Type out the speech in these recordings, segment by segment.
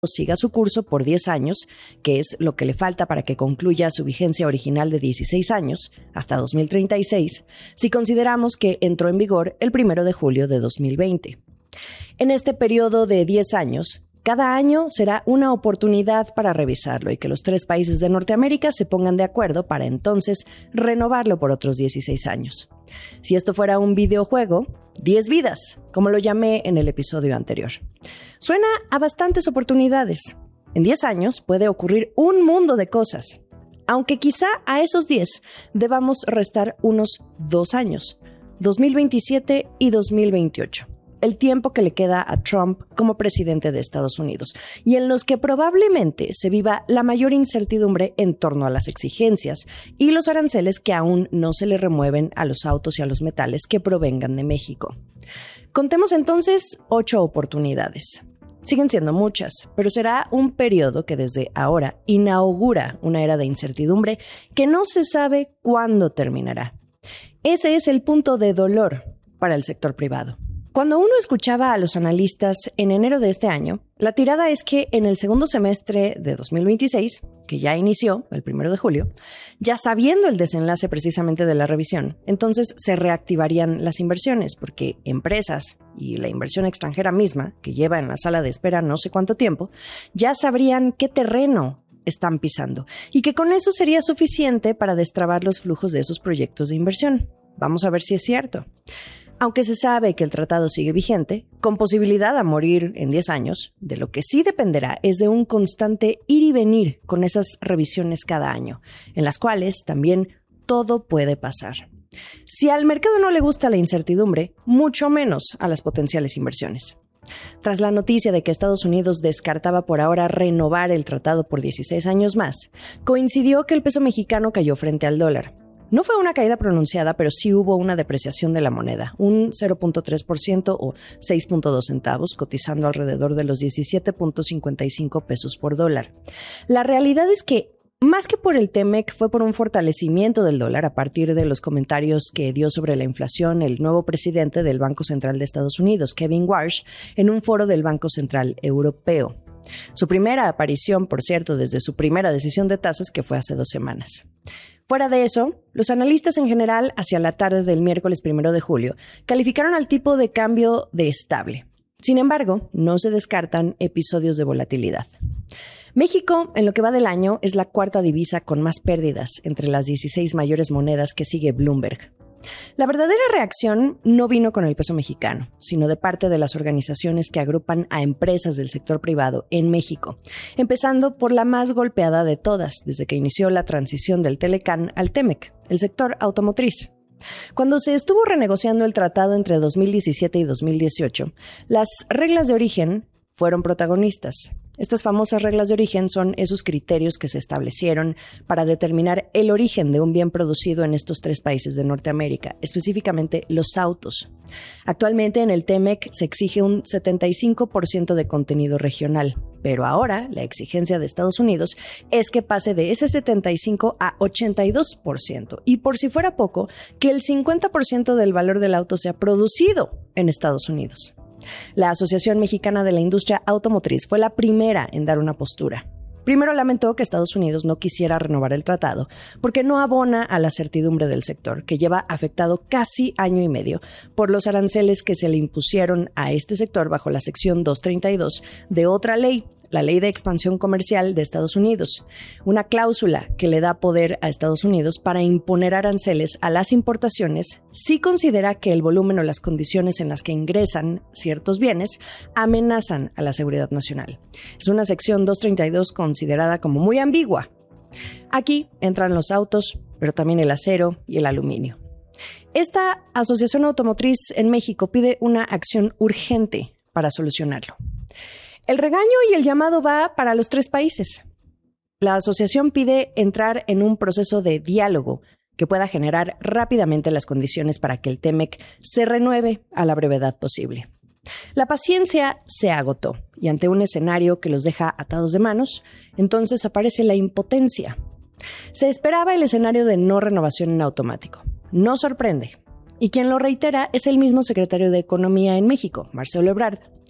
siga su curso por 10 años, que es lo que le falta para que concluya su vigencia original de 16 años, hasta 2036, si consideramos que entró en vigor el 1 de julio de 2020. En este periodo de 10 años, cada año será una oportunidad para revisarlo y que los 3 países de Norteamérica se pongan de acuerdo para entonces renovarlo por otros 16 años. Si esto fuera un videojuego, 10 vidas, como lo llamé en el episodio anterior. Suena a bastantes oportunidades. En 10 años puede ocurrir un mundo de cosas, aunque quizá a esos 10 debamos restar unos 2 años, 2027 y 2028. El tiempo que le queda a Trump como presidente de Estados Unidos y en los que probablemente se viva la mayor incertidumbre en torno a las exigencias y los aranceles que aún no se le remueven a los autos y a los metales que provengan de México. Contemos entonces 8 oportunidades. Siguen siendo muchas, pero será un periodo que desde ahora inaugura una era de incertidumbre que no se sabe cuándo terminará. Ese es el punto de dolor para el sector privado. Cuando uno escuchaba a los analistas en enero de este año, la tirada es que en el segundo semestre de 2026, que ya inició el 1 de julio, ya sabiendo el desenlace precisamente de la revisión, entonces se reactivarían las inversiones, porque empresas y la inversión extranjera misma, que lleva en la sala de espera no sé cuánto tiempo, ya sabrían qué terreno están pisando y que con eso sería suficiente para destrabar los flujos de esos proyectos de inversión. Vamos a ver si es cierto. Aunque se sabe que el tratado sigue vigente, con posibilidad a morir en 10 años, de lo que sí dependerá es de un constante ir y venir con esas revisiones cada año, en las cuales también todo puede pasar. Si al mercado no le gusta la incertidumbre, mucho menos a las potenciales inversiones. Tras la noticia de que Estados Unidos descartaba por ahora renovar el tratado por 16 años más, coincidió que el peso mexicano cayó frente al dólar. No fue una caída pronunciada, pero sí hubo una depreciación de la moneda, un 0.3% o 6.2 centavos, cotizando alrededor de los 17.55 pesos por dólar. La realidad es que, más que por el TEMEC, fue por un fortalecimiento del dólar a partir de los comentarios que dio sobre la inflación el nuevo presidente del Banco Central de Estados Unidos, Kevin Warsh, en un foro del Banco Central Europeo. Su primera aparición, por cierto, desde su primera decisión de tasas, que fue hace 2 semanas. Fuera de eso, los analistas en general, hacia la tarde del miércoles 1 de julio, calificaron al tipo de cambio de estable. Sin embargo, no se descartan episodios de volatilidad. México, en lo que va del año, es la 4ª divisa con más pérdidas entre las 16 mayores monedas que sigue Bloomberg. La verdadera reacción no vino con el peso mexicano, sino de parte de las organizaciones que agrupan a empresas del sector privado en México, empezando por la más golpeada de todas desde que inició la transición del Telecán al TEMEC, el sector automotriz. Cuando se estuvo renegociando el tratado entre 2017 y 2018, las reglas de origen fueron protagonistas. Estas famosas reglas de origen son esos criterios que se establecieron para determinar el origen de un bien producido en estos 3 países de Norteamérica, específicamente los autos. Actualmente en el TEMEC se exige un 75% de contenido regional, pero ahora la exigencia de Estados Unidos es que pase de ese 75% a 82%, y por si fuera poco, que el 50% del valor del auto sea producido en Estados Unidos. La Asociación Mexicana de la Industria Automotriz fue la primera en dar una postura. Primero lamentó que Estados Unidos no quisiera renovar el tratado porque no abona a la certidumbre del sector, que lleva afectado casi año y medio por los aranceles que se le impusieron a este sector bajo la sección 232 de otra ley, la Ley de Expansión Comercial de Estados Unidos, una cláusula que le da poder a Estados Unidos para imponer aranceles a las importaciones si considera que el volumen o las condiciones en las que ingresan ciertos bienes amenazan a la seguridad nacional. Es una sección 232 considerada como muy ambigua. Aquí entran los autos, pero también el acero y el aluminio. Esta asociación automotriz en México pide una acción urgente para solucionarlo. El regaño y el llamado va para los 3 países. La asociación pide entrar en un proceso de diálogo que pueda generar rápidamente las condiciones para que el TEMEC se renueve a la brevedad posible. La paciencia se agotó y ante un escenario que los deja atados de manos, entonces aparece la impotencia. Se esperaba el escenario de no renovación en automático. No sorprende. Y quien lo reitera es el mismo secretario de Economía en México, Marcelo Ebrard.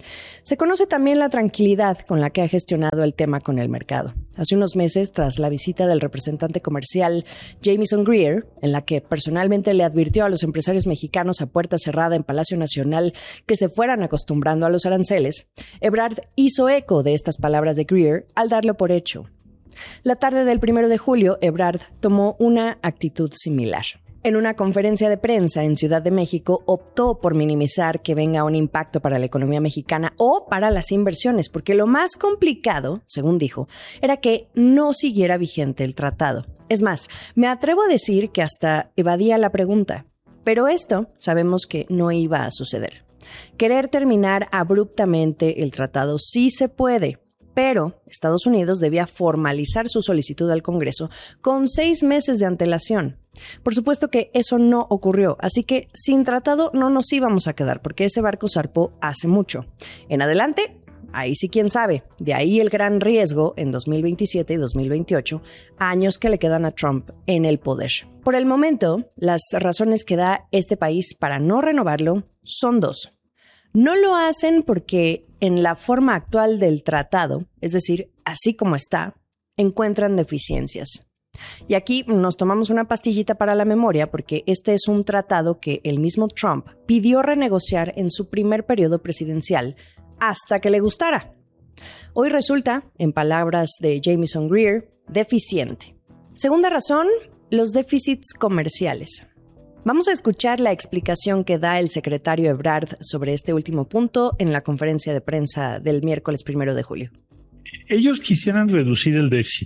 Se conoce también la tranquilidad con la que ha gestionado el tema con el mercado. Hace unos meses, tras la visita del representante comercial Jamieson Greer, en la que personalmente le advirtió a los empresarios mexicanos a puerta cerrada en Palacio Nacional que se fueran acostumbrando a los aranceles, Ebrard hizo eco de estas palabras de Greer al darlo por hecho. La tarde del 1 de julio, Ebrard tomó una actitud similar. En una conferencia de prensa en Ciudad de México, optó por minimizar que venga un impacto para la economía mexicana o para las inversiones, porque lo más complicado, según dijo, era que no siguiera vigente el tratado. Es más, me atrevo a decir que hasta evadía la pregunta. Pero esto sabemos que no iba a suceder. Querer terminar abruptamente el tratado sí se puede, pero Estados Unidos debía formalizar su solicitud al Congreso con 6 meses de antelación. Por supuesto que eso no ocurrió, así que sin tratado no nos íbamos a quedar, porque ese barco zarpó hace mucho. En adelante, ahí sí quién sabe. De ahí el gran riesgo en 2027 y 2028, años que le quedan a Trump en el poder. Por el momento, las razones que da este país para no renovarlo son 2. No lo hacen porque en la forma actual del tratado, es decir, así como está, encuentran deficiencias. Y aquí nos tomamos una pastillita para la memoria porque este es un tratado que el mismo Trump pidió renegociar en su primer periodo presidencial hasta que le gustara. Hoy resulta, en palabras de Jamieson Greer, deficiente. Segunda razón, los déficits comerciales. Vamos a escuchar la explicación que da el secretario Ebrard sobre este último punto en la conferencia de prensa del miércoles 1 de julio. Ellos quisieran reducir el déficit.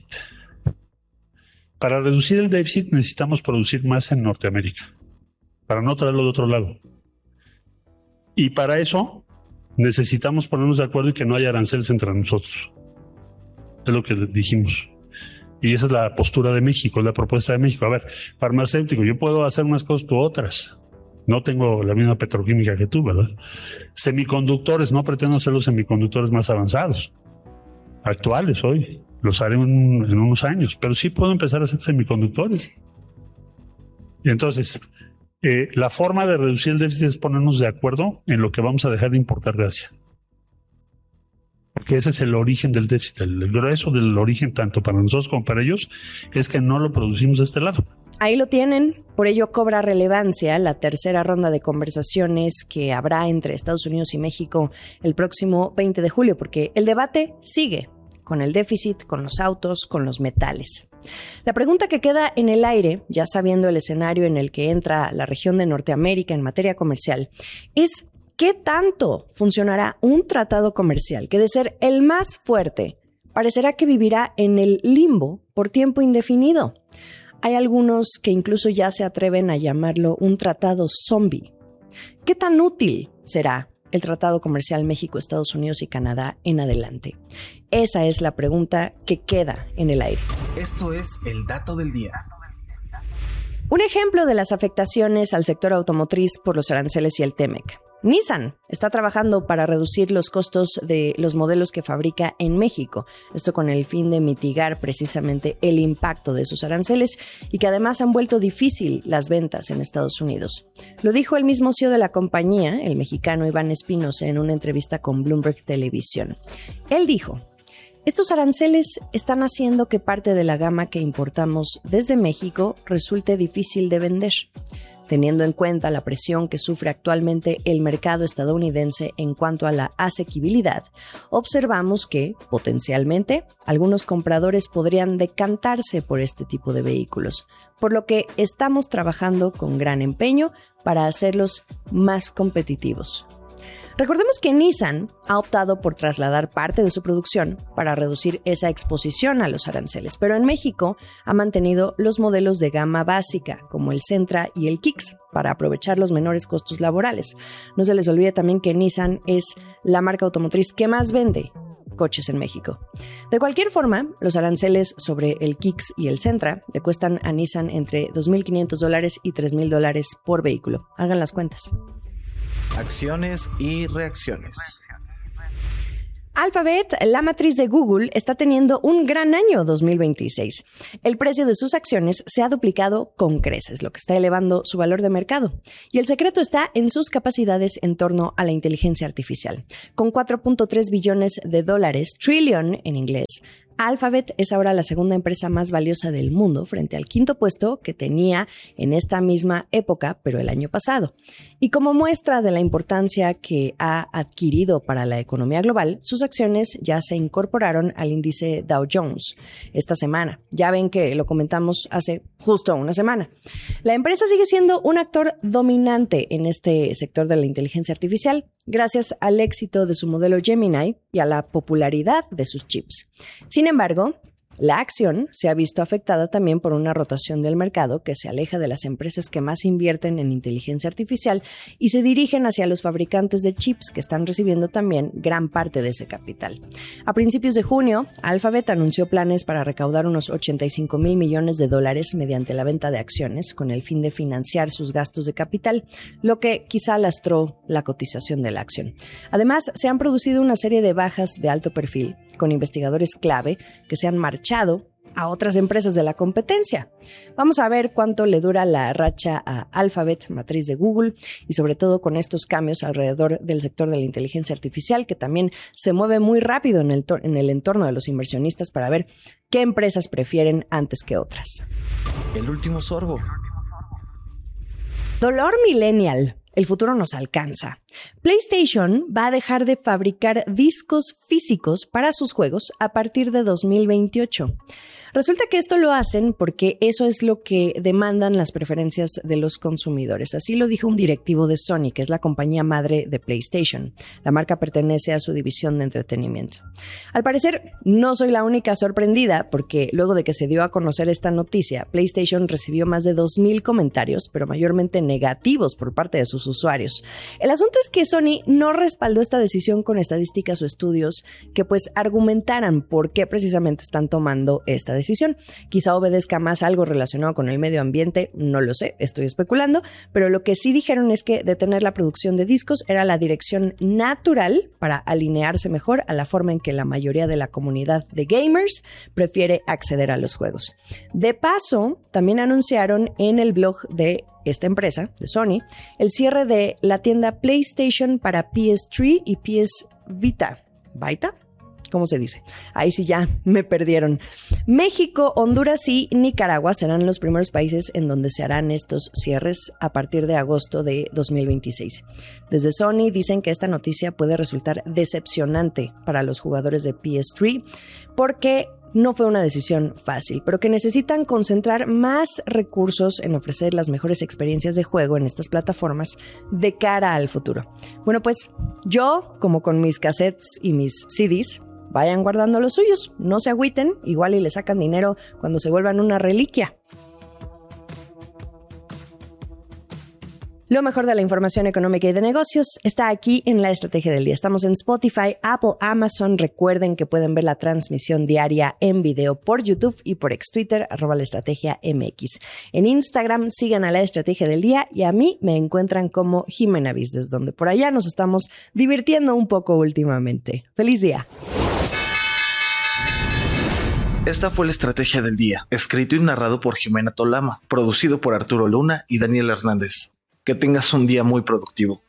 Para reducir el déficit necesitamos producir más en Norteamérica, para no traerlo de otro lado. Y para eso necesitamos ponernos de acuerdo y que no haya aranceles entre nosotros. Es lo que dijimos. Y esa es la postura de México, la propuesta de México. A ver, farmacéutico, yo puedo hacer unas cosas, tú otras. No tengo la misma petroquímica que tú, ¿verdad? Semiconductores, no pretendo hacer los semiconductores más avanzados, actuales hoy. Los haré en unos años, pero sí puedo empezar a hacer semiconductores. Y entonces, la forma de reducir el déficit es ponernos de acuerdo en lo que vamos a dejar de importar de Asia. Porque ese es el origen del déficit, el grueso del origen tanto para nosotros como para ellos, es que no lo producimos de este lado. Ahí lo tienen, por ello cobra relevancia la tercera ronda de conversaciones que habrá entre Estados Unidos y México el próximo 20 de julio, porque el debate sigue con el déficit, con los autos, con los metales. La pregunta que queda en el aire, ya sabiendo el escenario en el que entra la región de Norteamérica en materia comercial, es ¿qué tanto funcionará un tratado comercial que, de ser el más fuerte, parecerá que vivirá en el limbo por tiempo indefinido? Hay algunos que incluso ya se atreven a llamarlo un tratado zombie. ¿Qué tan útil será el Tratado Comercial México, Estados Unidos y Canadá en adelante? Esa es la pregunta que queda en el aire. Esto es el dato del día. Un ejemplo de las afectaciones al sector automotriz por los aranceles y el TEMEC. Nissan está trabajando para reducir los costos de los modelos que fabrica en México, esto con el fin de mitigar precisamente el impacto de esos aranceles y que además han vuelto difícil las ventas en Estados Unidos. Lo dijo el mismo CEO de la compañía, el mexicano Iván Espinosa, en una entrevista con Bloomberg Televisión. Él dijo: estos aranceles están haciendo que parte de la gama que importamos desde México resulte difícil de vender. Teniendo en cuenta la presión que sufre actualmente el mercado estadounidense en cuanto a la asequibilidad, observamos que, potencialmente, algunos compradores podrían decantarse por este tipo de vehículos, por lo que estamos trabajando con gran empeño para hacerlos más competitivos. Recordemos que Nissan ha optado por trasladar parte de su producción para reducir esa exposición a los aranceles, pero en México ha mantenido los modelos de gama básica, como el Sentra y el Kicks, para aprovechar los menores costos laborales. No se les olvide también que Nissan es la marca automotriz que más vende coches en México. De cualquier forma, los aranceles sobre el Kicks y el Sentra le cuestan a Nissan entre $2,500 y $3,000 por vehículo. Hagan las cuentas. Acciones y reacciones. Alphabet, la matriz de Google, está teniendo un gran año 2026. El precio de sus acciones se ha duplicado con creces, lo que está elevando su valor de mercado. Y el secreto está en sus capacidades en torno a la inteligencia artificial. Con 4.3 billones de dólares, trillion en inglés, Alphabet es ahora la segunda empresa más valiosa del mundo frente al quinto puesto que tenía en esta misma época, pero el año pasado. Y como muestra de la importancia que ha adquirido para la economía global, sus acciones ya se incorporaron al índice Dow Jones esta semana. Ya ven que lo comentamos hace justo una semana. La empresa sigue siendo un actor dominante en este sector de la inteligencia artificial, gracias al éxito de su modelo Gemini y a la popularidad de sus chips. Sin embargo, la acción se ha visto afectada también por una rotación del mercado que se aleja de las empresas que más invierten en inteligencia artificial y se dirigen hacia los fabricantes de chips que están recibiendo también gran parte de ese capital. A principios de junio, Alphabet anunció planes para recaudar unos 85,000 millones de dólares mediante la venta de acciones con el fin de financiar sus gastos de capital, lo que quizá lastró la cotización de la acción. Además, se han producido una serie de bajas de alto perfil con investigadores clave que se han marchado a otras empresas de la competencia. Vamos a ver cuánto le dura la racha a Alphabet, matriz de Google, y sobre todo con estos cambios alrededor del sector de la inteligencia artificial, que también se mueve muy rápido en el entorno de los inversionistas para ver qué empresas prefieren antes que otras. El último sorbo. Dolor millennial. El futuro nos alcanza. PlayStation va a dejar de fabricar discos físicos para sus juegos a partir de 2028. Resulta que esto lo hacen porque eso es lo que demandan las preferencias de los consumidores. Así lo dijo un directivo de Sony, que es la compañía madre de PlayStation. La marca pertenece a su división de entretenimiento. Al parecer, no soy la única sorprendida porque luego de que se dio a conocer esta noticia, PlayStation recibió más de 2,000 comentarios, pero mayormente negativos por parte de sus usuarios. El asunto es que Sony no respaldó esta decisión con estadísticas o estudios que pues argumentaran por qué precisamente están tomando esta decisión. Quizá obedezca más algo relacionado con el medio ambiente, no lo sé, estoy especulando, pero lo que sí dijeron es que detener la producción de discos era la dirección natural para alinearse mejor a la forma en que la mayoría de la comunidad de gamers prefiere acceder a los juegos. De paso, también anunciaron en el blog de esta empresa, de Sony, el cierre de la tienda PlayStation para PS3 y PS Vita. ¿Vita? ¿Cómo se dice? Ahí sí ya me perdieron. México, Honduras y Nicaragua serán los primeros países en donde se harán estos cierres a partir de agosto de 2026. Desde Sony dicen que esta noticia puede resultar decepcionante para los jugadores de PS3 porque no fue una decisión fácil, pero que necesitan concentrar más recursos en ofrecer las mejores experiencias de juego en estas plataformas de cara al futuro. Bueno, pues yo, como con mis cassettes y mis CDs, vayan guardando los suyos, no se agüiten, igual y le sacan dinero cuando se vuelvan una reliquia. Lo mejor de la información económica y de negocios está aquí en La Estrategia del Día. Estamos en Spotify, Apple, Amazon. Recuerden que pueden ver la transmisión diaria en video por YouTube y por ex-Twitter, @laestrategiamx. En Instagram sigan a La Estrategia del Día y a mí me encuentran como Jimena Business, donde por allá nos estamos divirtiendo un poco últimamente. ¡Feliz día! Esta fue La Estrategia del Día, escrito y narrado por Jimena Tolama, producido por Arturo Luna y Daniel Hernández. Que tengas un día muy productivo.